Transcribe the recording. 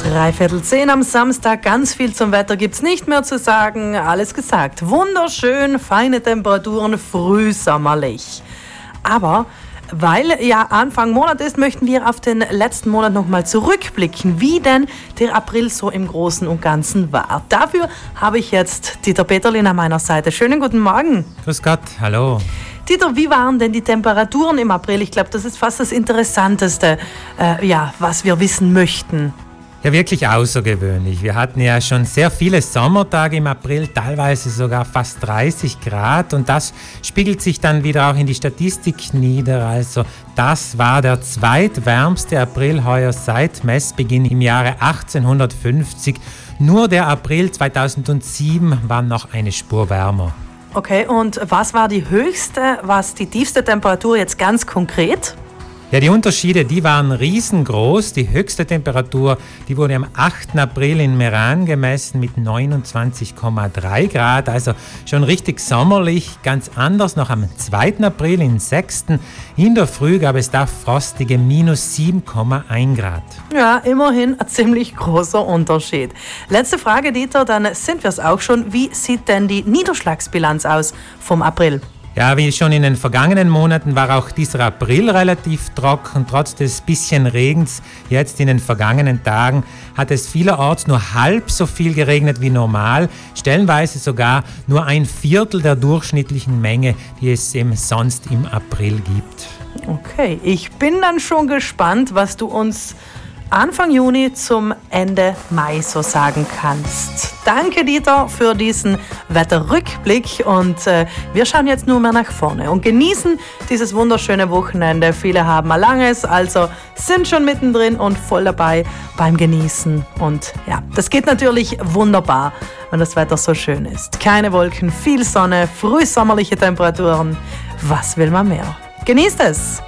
9:15 am Samstag, ganz viel zum Wetter gibt's nicht mehr zu sagen, alles gesagt. Wunderschön, feine Temperaturen, frühsommerlich. Aber weil ja Anfang Monat ist, möchten wir auf den letzten Monat nochmal zurückblicken, wie denn der April so im Großen und Ganzen war. Dafür habe ich jetzt Dieter Peterlin an meiner Seite. Schönen guten Morgen. Grüß Gott, hallo. Dieter, wie waren denn die Temperaturen im April? Ich glaube, das ist fast das Interessanteste, was wir wissen möchten. Ja, wirklich außergewöhnlich. Wir hatten ja schon sehr viele Sommertage im April, teilweise sogar fast 30 Grad, und das spiegelt sich dann wieder auch in die Statistik nieder. Also das war der zweitwärmste April heuer seit Messbeginn im Jahre 1850. Nur der April 2007 war noch eine Spur wärmer. Okay, und was war die tiefste Temperatur jetzt ganz konkret? Ja, die Unterschiede, die waren riesengroß. Die höchste Temperatur, die wurde am 8. April in Meran gemessen mit 29,3 Grad, also schon richtig sommerlich. Ganz anders noch am 2. April in Sexten. In der Früh gab es da frostige minus 7,1 Grad. Ja, immerhin ein ziemlich großer Unterschied. Letzte Frage, Dieter, dann sind wir es auch schon. Wie sieht denn die Niederschlagsbilanz aus vom April? Ja, wie schon in den vergangenen Monaten war auch dieser April relativ trocken. Trotz des bisschen Regens jetzt in den vergangenen Tagen hat es vielerorts nur halb so viel geregnet wie normal, stellenweise sogar nur ein Viertel der durchschnittlichen Menge, die es eben sonst im April gibt. Okay, ich bin dann schon gespannt, was du uns Anfang Juni zum Ende Mai so sagen kannst. Danke, Dieter, für diesen Wetterrückblick, und wir schauen jetzt nur mehr nach vorne und genießen dieses wunderschöne Wochenende. Viele haben ein langes, also sind schon mittendrin und voll dabei beim Genießen, und ja, das geht natürlich wunderbar, wenn das Wetter so schön ist. Keine Wolken, viel Sonne, frühsommerliche Temperaturen. Was will man mehr? Genießt es!